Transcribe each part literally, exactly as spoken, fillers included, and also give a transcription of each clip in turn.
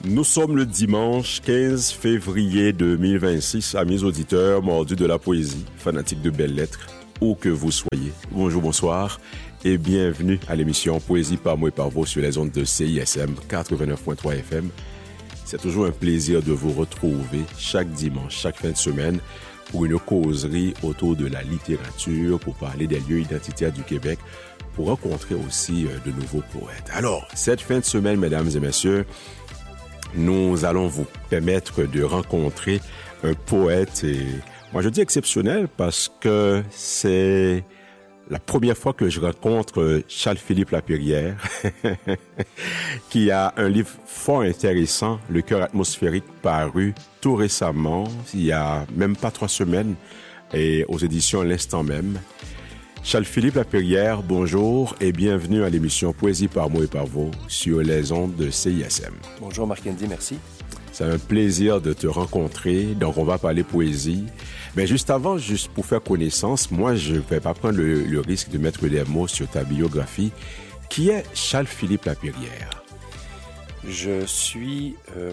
Nous sommes le dimanche quinze février deux mille vingt-six, amis auditeurs, mordus de la poésie, fanatiques de belles lettres, où que vous soyez. Bonjour, bonsoir et bienvenue à l'émission Poésie par moi et par vous sur les ondes de C I S M quatre-vingt-neuf point trois F M. C'est toujours un plaisir de vous retrouver chaque dimanche, chaque fin de semaine pour une causerie autour de la littérature, pour parler des lieux identitaires du Québec, pour rencontrer aussi de nouveaux poètes. Alors, cette fin de semaine, mesdames et messieurs, nous allons vous permettre de rencontrer un poète, et moi je dis exceptionnel parce que c'est la première fois que je rencontre Charles-Philippe Lapierrière, qui a un livre fort intéressant, Le cœur atmosphérique, paru tout récemment, il y a même pas trois semaines, et aux éditions L'Instant même. Charles-Philippe Lapierrière, bonjour et bienvenue à l'émission Poésie par moi et par vous sur les ondes de C I S M. Bonjour Marc-Andy, merci. C'est un plaisir de te rencontrer, donc on va parler poésie. Mais juste avant, juste pour faire connaissance, moi je ne vais pas prendre le, le risque de mettre des mots sur ta biographie. Qui est Charles-Philippe Lapierrière? Je suis euh,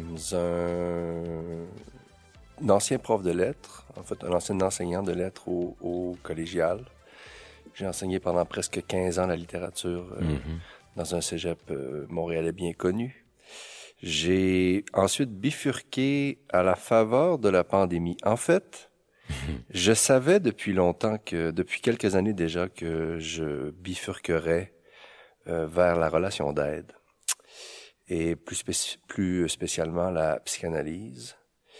un, un ancien prof de lettres, en fait un ancien enseignant de lettres au, au collégial. J'ai enseigné pendant presque quinze ans la littérature euh, mm-hmm. dans un cégep euh, montréalais bien connu. J'ai ensuite bifurqué à la faveur de la pandémie. En fait, mm-hmm. je savais depuis longtemps que, depuis quelques années déjà, que je bifurquerais euh, vers la relation d'aide et plus, spéci- plus spécialement la psychanalyse.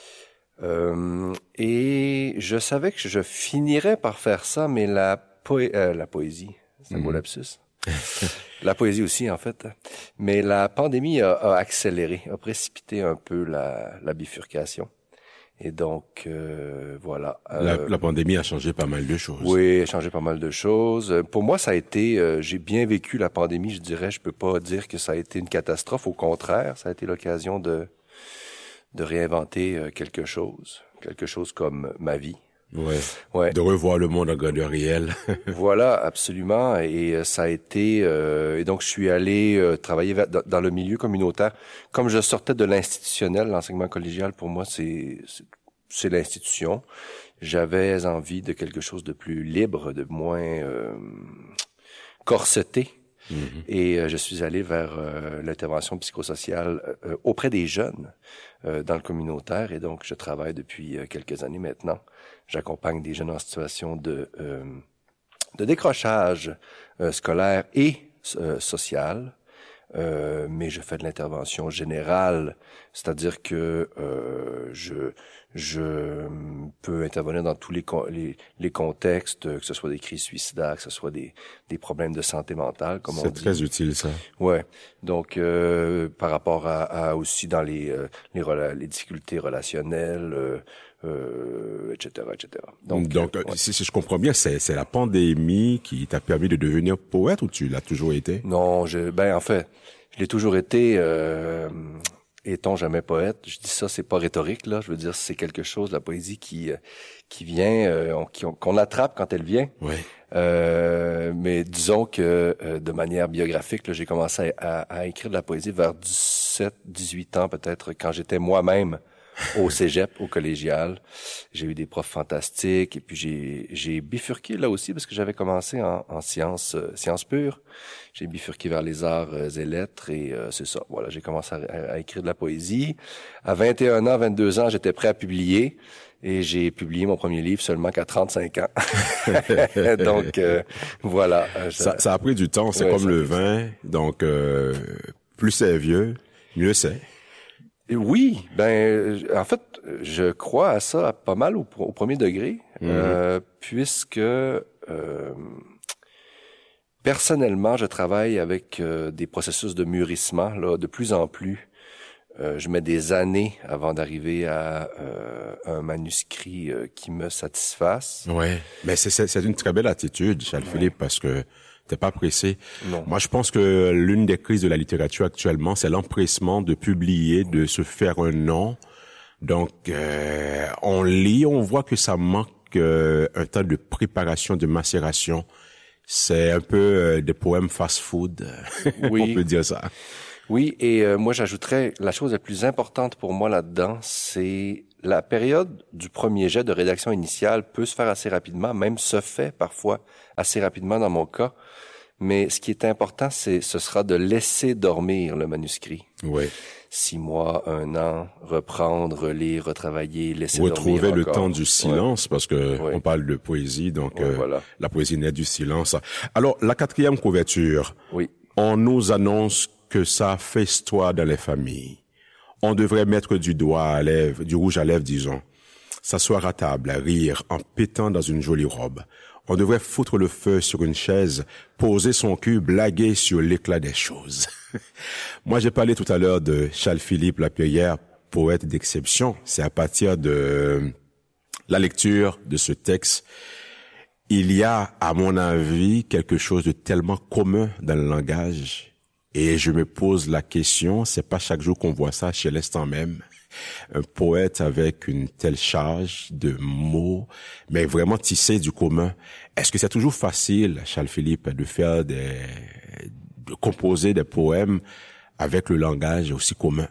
Euh, et je savais que je finirais par faire ça, mais la Poé- euh, la poésie, c'est un beau lapsus. La poésie aussi, en fait. Mais la pandémie a, a accéléré, a précipité un peu la, la bifurcation. Et donc, euh, voilà. Euh, la, la pandémie a changé pas mal de choses. Oui, a changé pas mal de choses. Pour moi, ça a été, euh, j'ai bien vécu la pandémie, je dirais. Je peux pas dire que ça a été une catastrophe. Au contraire, ça a été l'occasion de, de réinventer quelque chose. Quelque chose comme ma vie. Ouais. ouais. De revoir le monde en grandeur réelle. Voilà, absolument. Et euh, ça a été... Euh, et donc, je suis allé euh, travailler dans, dans le milieu communautaire. Comme je sortais de l'institutionnel, l'enseignement collégial, pour moi, c'est, c'est, c'est l'institution. J'avais envie de quelque chose de plus libre, de moins euh, corseté. Mm-hmm. Et euh, je suis allé vers euh, l'intervention psychosociale euh, auprès des jeunes euh, dans le communautaire. Et donc, je travaille depuis euh, quelques années maintenant. J'accompagne des jeunes en situation de, euh, de décrochage euh, scolaire et euh, social, euh, mais je fais de l'intervention générale, c'est-à-dire que euh, je je peux intervenir dans tous les, les les contextes, que ce soit des crises suicidaires, que ce soit des des problèmes de santé mentale, comme on dit. C'est très utile ça. Ouais. Donc euh, par rapport à, à aussi dans les euh, les rela- les difficultés relationnelles. Euh, Euh, et cetera, et cetera. Donc, Donc euh, ouais. si, si je comprends bien, c'est, c'est la pandémie qui t'a permis de devenir poète ou tu l'as toujours été? Non, je, ben en fait, je l'ai toujours été. Euh, est-on jamais poète? Je dis ça, c'est pas rhétorique là. Je veux dire, c'est quelque chose, la poésie qui qui vient, euh, on, qui, on, qu'on attrape quand elle vient. Ouais. Euh, mais disons que euh, de manière biographique, là, j'ai commencé à, à, à écrire de la poésie vers dix-sept, dix-huit ans peut-être, quand j'étais moi-même au cégep, au collégial. J'ai eu des profs fantastiques et puis j'ai j'ai bifurqué là aussi parce que j'avais commencé en, en sciences euh, sciences pures. J'ai bifurqué vers les arts euh, et lettres et euh, c'est ça. Voilà, j'ai commencé à, à écrire de la poésie. À vingt et un ans, vingt-deux ans, j'étais prêt à publier et j'ai publié mon premier livre seulement qu'à trente-cinq ans. Donc euh, voilà. Je... Ça, ça a pris du temps, c'est ouais, comme le vin. Donc euh, plus c'est vieux, mieux c'est. Oui, ben en fait, je crois à ça pas mal au, au premier degré, mmh. euh, puisque euh, personnellement, je travaille avec euh, des processus de mûrissement là, de plus en plus. Euh, je mets des années avant d'arriver à euh, un manuscrit euh, qui me satisfasse. Ouais, mais c'est c'est, c'est une très belle attitude, Charles-Philippe, ouais. Parce que t'es pas pressé. Non. Moi, je pense que l'une des crises de la littérature actuellement, c'est l'empressement de publier, de se faire un nom. Donc, euh, on lit, on voit que ça manque euh, un temps de préparation, de macération. C'est un peu euh, des poèmes fast-food, oui. On peut dire ça. Oui, et euh, moi j'ajouterais, la chose la plus importante pour moi là-dedans, c'est la période du premier jet de rédaction initiale peut se faire assez rapidement, même se fait parfois assez rapidement dans mon cas. Mais ce qui est important, c'est ce sera de laisser dormir le manuscrit. Oui. Six mois, un an, reprendre, relire, retravailler, laisser Retrouver dormir le encore. temps du silence, ouais. Parce que ouais. on parle de poésie, donc ouais, euh, voilà. La poésie naît du silence. Alors, la quatrième couverture, oui. On nous annonce que ça fait histoire dans les familles. On devrait mettre du doigt à lèvres, du rouge à lèvres, disons, s'asseoir à table, à rire, en pétant dans une jolie robe. On devrait foutre le feu sur une chaise, poser son cul, blaguer sur l'éclat des choses. Moi, j'ai parlé tout à l'heure de Charles-Philippe Lapierrière, poète d'exception. C'est à partir de la lecture de ce texte, il y a, à mon avis, quelque chose de tellement commun dans le langage. Et je me pose la question, c'est pas chaque jour qu'on voit ça chez l'instant même. Un poète avec une telle charge de mots, mais vraiment tissé du commun. Est-ce que c'est toujours facile, Charles-Philippe, de faire des, de composer des poèmes avec le langage aussi commun?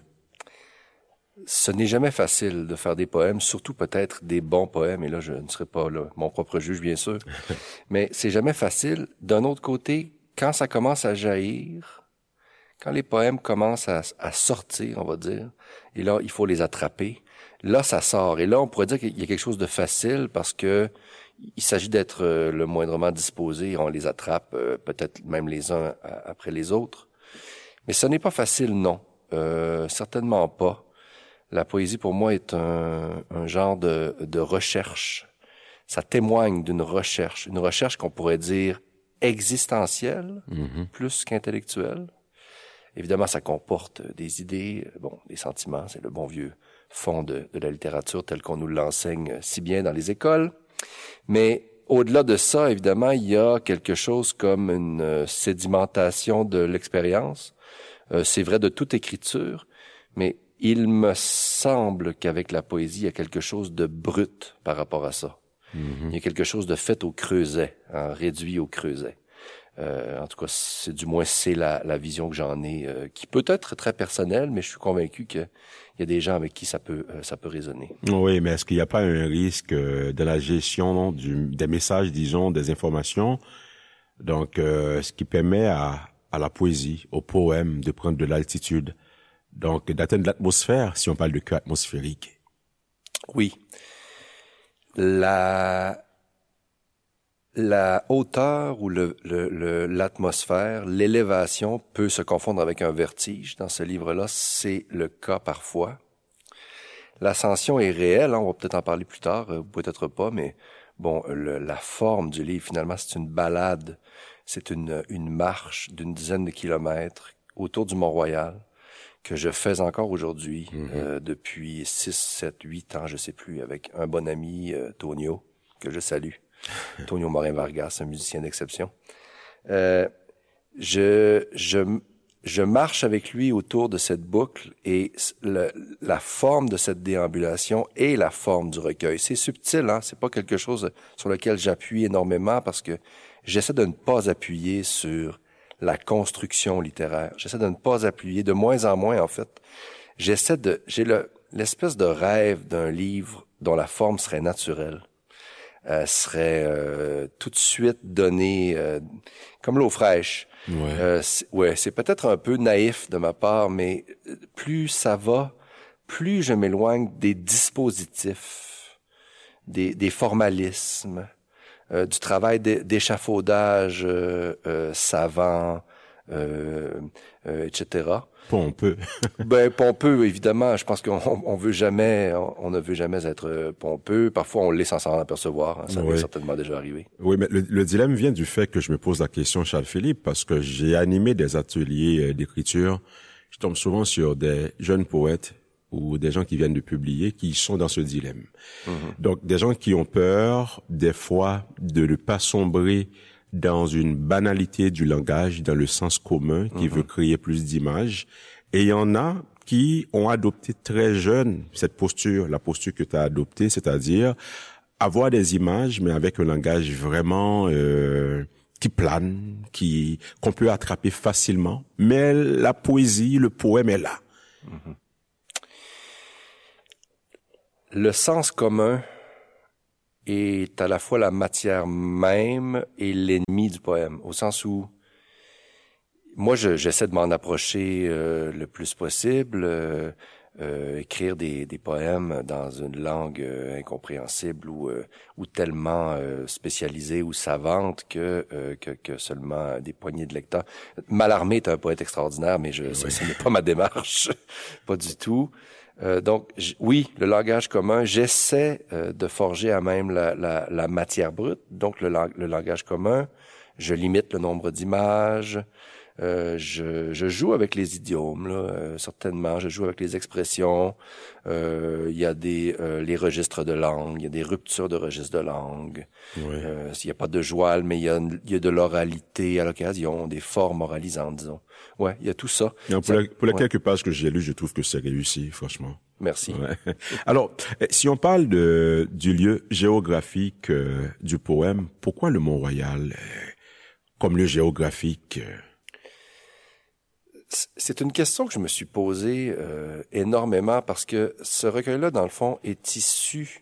Ce n'est jamais facile de faire des poèmes, surtout peut-être des bons poèmes, et là, je ne serai pas là, mon propre juge, bien sûr. Mais c'est jamais facile. D'un autre côté, quand ça commence à jaillir, quand les poèmes commencent à, à sortir, on va dire, et là, il faut les attraper, là, ça sort. Et là, on pourrait dire qu'il y a quelque chose de facile parce que il s'agit d'être euh, le moindrement disposé, on les attrape, euh, peut-être même les uns après les autres. Mais ce n'est pas facile, non. Euh, certainement pas. La poésie, pour moi, est un, un genre de, de recherche. Ça témoigne d'une recherche, une recherche qu'on pourrait dire existentielle, mm-hmm. plus qu'intellectuelle. Évidemment, ça comporte des idées, bon, des sentiments, c'est le bon vieux fond de, de la littérature tel qu'on nous l'enseigne si bien dans les écoles. Mais au-delà de ça, évidemment, il y a quelque chose comme une sédimentation de l'expérience. Euh, c'est vrai de toute écriture, mais il me semble qu'avec la poésie, il y a quelque chose de brut par rapport à ça. Mm-hmm. Il y a quelque chose de fait au creuset, hein, réduit au creuset. Euh, en tout cas, c'est du moins c'est la, la vision que j'en ai, euh, qui peut être très personnelle, mais je suis convaincu qu'il y a des gens avec qui ça peut euh, ça peut résonner. Oui, mais est-ce qu'il n'y a pas un risque euh, de la gestion non, du, des messages, disons, des informations, donc euh, ce qui permet à, à la poésie, au poème, de prendre de l'altitude, donc d'atteindre l'atmosphère, si on parle de cœur atmosphérique? Oui. La La hauteur ou le, le, le, l'atmosphère, l'élévation peut se confondre avec un vertige. Dans ce livre-là, c'est le cas parfois. L'ascension est réelle, hein, on va peut-être en parler plus tard, euh, peut-être pas, mais bon, le, la forme du livre, finalement, c'est une balade, c'est une, une marche d'une dizaine de kilomètres autour du Mont-Royal que je fais encore aujourd'hui, mm-hmm. euh, depuis six, sept, huit ans, je sais plus, avec un bon ami, euh, Tonio, que je salue. Tonio Morin-Vargas, un musicien d'exception. Euh, je, je, je marche avec lui autour de cette boucle et le, la forme de cette déambulation est la forme du recueil. C'est subtil, hein. C'est pas quelque chose sur lequel j'appuie énormément parce que j'essaie de ne pas appuyer sur la construction littéraire. J'essaie de ne pas appuyer, de moins en moins, en fait. J'essaie de, j'ai le, l'espèce de rêve d'un livre dont la forme serait naturelle. Euh, serait euh, tout de suite donné euh, comme l'eau fraîche. Ouais. Euh, c'est, ouais, c'est peut-être un peu naïf de ma part, mais plus ça va, plus je m'éloigne des dispositifs, des, des formalismes, euh, du travail d'échafaudage euh, euh, savant, euh, euh, et cetera. Pompeux. Ben pompeux, évidemment. Je pense qu'on on veut jamais, on, on ne veut jamais être pompeux. Parfois, on l'est sans s'en apercevoir. Hein. Ça oui. m'est certainement déjà arrivé. Oui, mais le, le dilemme vient du fait que je me pose la question, Charles-Philippe, parce que j'ai animé des ateliers d'écriture. Je tombe souvent sur des jeunes poètes ou des gens qui viennent de publier qui sont dans ce dilemme. Mm-hmm. Donc, des gens qui ont peur, des fois, de ne pas sombrer dans une banalité du langage, dans le sens commun, qui mm-hmm. veut créer plus d'images. Et il y en a qui ont adopté très jeune cette posture, la posture que tu as adoptée, c'est-à-dire avoir des images, mais avec un langage vraiment euh, qui plane, qui qu'on peut attraper facilement, mais la poésie, le poème est là. Mm-hmm. Le sens commun est à la fois la matière même et l'ennemi du poème, au sens où moi, je, j'essaie de m'en approcher euh, le plus possible, euh, euh, écrire des, des poèmes dans une langue euh, incompréhensible ou, euh, ou tellement euh, spécialisée ou savante que, euh, que que seulement des poignées de lecteurs. Mallarmé est un poète extraordinaire, mais je, oui. ça, ce n'est pas ma démarche, pas du tout. Euh, donc, j- oui, le langage commun, j'essaie euh, de forger à même la, la, la matière brute, donc le, lang- le langage commun. Je limite le nombre d'images. Euh, je, je joue avec les idiomes, là, euh, certainement. Je joue avec les expressions. Euh, il y a des euh, les registres de langue. Il y a des ruptures de registres de langue. Oui. Euh, il n'y a pas de joual, mais il y a, il y a de l'oralité à l'occasion, des formes oralisantes, disons. Ouais, il y a tout ça. Non, pour, ça, la, pour les ouais. quelques pages que j'ai lues, je trouve que c'est réussi, franchement. Merci. Ouais. Alors, si on parle de du lieu géographique euh, du poème, pourquoi le Mont-Royal euh, comme lieu géographique euh... C'est une question que je me suis posée euh, énormément parce que ce recueil-là, dans le fond, est issu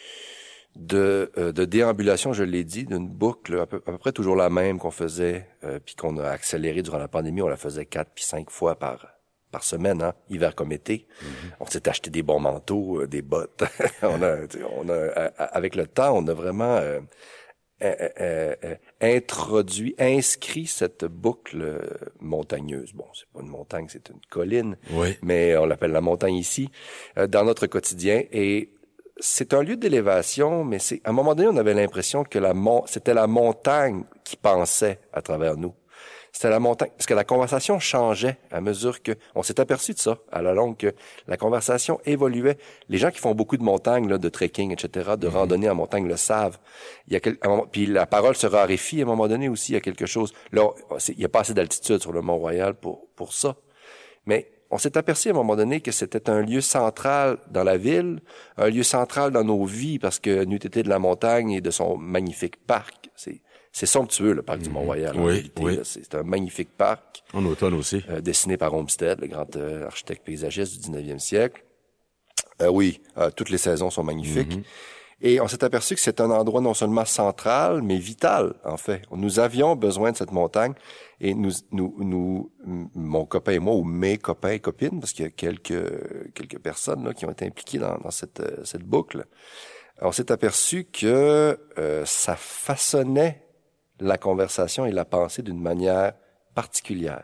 de, euh, de déambulation, je l'ai dit, d'une boucle à peu, à peu près toujours la même qu'on faisait, euh, puis qu'on a accéléré durant la pandémie. On la faisait quatre puis cinq fois par par semaine, hein, hiver comme été. Mm-hmm. On s'est acheté des bons manteaux, euh, des bottes. on a, on a, avec le temps, on a vraiment euh, euh, euh, euh, introduit, inscrit cette boucle montagneuse. Bon, c'est pas une montagne, c'est une colline, oui. mais on l'appelle la montagne ici, euh, dans notre quotidien. Et c'est un lieu d'élévation, mais c'est à un moment donné, on avait l'impression que la mon- c'était la montagne qui pensait à travers nous. C'était la montagne, parce que la conversation changeait à mesure que, on s'est aperçu de ça, à la longue, que la conversation évoluait. Les gens qui font beaucoup de montagnes, là, de trekking, et cetera, de mm-hmm. randonnée en montagne le savent. Il y a quel, un moment, puis la parole se raréfie à un moment donné aussi, il y a quelque chose. Là, c'est, il n'y a pas assez d'altitude sur le Mont-Royal pour, pour ça. Mais on s'est aperçu à un moment donné que c'était un lieu central dans la ville, un lieu central dans nos vies, parce que n'eût été de la montagne et de son magnifique parc. C'est, C'est somptueux, le parc mmh. du Mont-Royal. Oui, en réalité, oui. là. C'est, c'est un magnifique parc. En automne aussi. Euh, dessiné par Olmsted, le grand euh, architecte paysagiste du dix-neuvième siècle. Euh, oui, euh, toutes les saisons sont magnifiques. Mmh. Et on s'est aperçu que c'est un endroit non seulement central, mais vital, en fait. Nous avions besoin de cette montagne. Et nous, nous, nous, mon copain et moi, ou mes copains et copines, parce qu'il y a quelques, quelques personnes là, qui ont été impliquées dans, dans cette, cette boucle, on s'est aperçu que euh, ça façonnait la conversation et la pensée d'une manière particulière,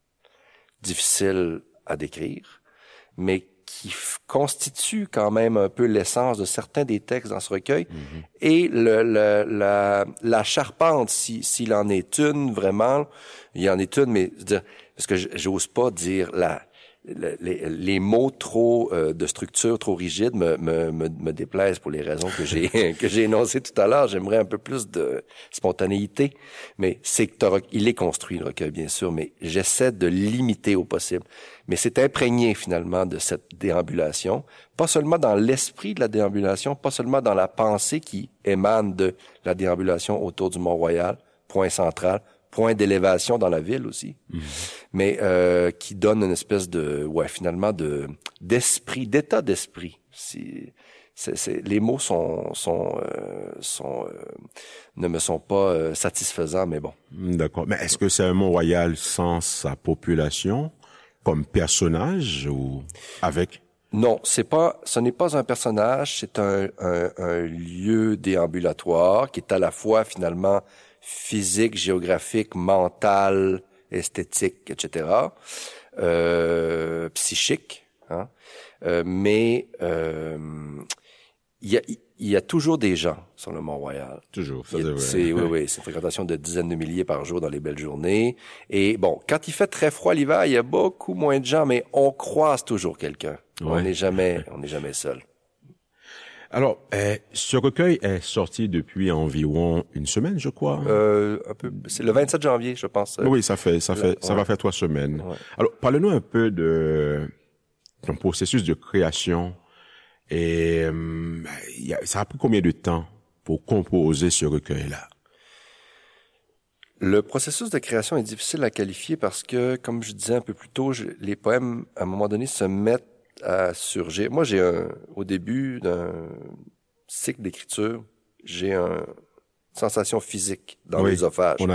difficile à décrire, mais qui f- constitue quand même un peu l'essence de certains des textes dans ce recueil, mm-hmm. et le, le, la, la charpente, si, s'il en est une vraiment, il y en est une, mais dire, parce que j'ose pas dire la Les, les mots trop euh, de structure trop rigides me, me, me, me déplaisent pour les raisons que j'ai que j'ai énoncées tout à l'heure. J'aimerais un peu plus de spontanéité, mais c'est que t'auras, il est construit le recueil bien sûr, mais j'essaie de limiter au possible. Mais c'est imprégné finalement de cette déambulation, pas seulement dans l'esprit de la déambulation, pas seulement dans la pensée qui émane de la déambulation autour du Mont-Royal, point central. Point d'élévation dans la ville aussi, mmh. mais euh, qui donne une espèce de, ouais, finalement de d'esprit, d'état d'esprit. Si, c'est, c'est, les mots sont sont euh, sont euh, ne me sont pas euh, satisfaisants, mais bon. D'accord. Mais est-ce que c'est un Mont-Royal sans sa population, comme personnage ou avec? Non, c'est pas, ce n'est pas un personnage, c'est un, un, un lieu déambulatoire qui est à la fois finalement physique, géographique, mental, esthétique, et cetera, euh, psychique, hein. Euh, mais euh, il y a il y a toujours des gens sur le Mont-Royal. Toujours, ça a, c'est vrai. C'est, oui, oui, c'est une fréquentation de dizaines de milliers par jour dans les belles journées. Et bon, quand il fait très froid l'hiver, il y a beaucoup moins de gens, mais on croise toujours quelqu'un. Ouais. On n'est jamais, on n'est jamais seul. Alors, euh, ce recueil est sorti depuis environ une semaine, je crois. Euh, un peu, c'est le vingt-sept janvier, je pense. Oui, ça fait, ça fait, ça ouais. va faire trois semaines. Ouais. Alors, parle-nous un peu de ton processus de création et euh, ça a pris combien de temps pour composer ce recueil-là? Le processus de création est difficile à qualifier parce que, comme je disais un peu plus tôt, je, les poèmes, à un moment donné, se mettent à surgir. Moi, j'ai un, au début d'un cycle d'écriture, j'ai une sensation physique dans Oui, l'œsophage. on a